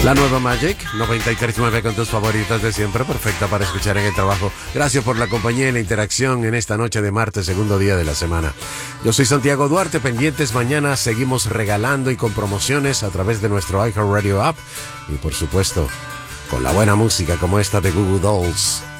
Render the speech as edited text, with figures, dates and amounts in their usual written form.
La nueva Magic 93.9 con tus favoritas de siempre, perfecta para escuchar en el trabajo. Gracias por la compañía y la interacción en esta noche de martes, segundo día de la semana. Yo soy Santiago Duarte, pendientes mañana, seguimos regalando y con promociones a través de nuestro iHeartRadio app y por supuesto con la buena música como esta de Goo Goo Dolls.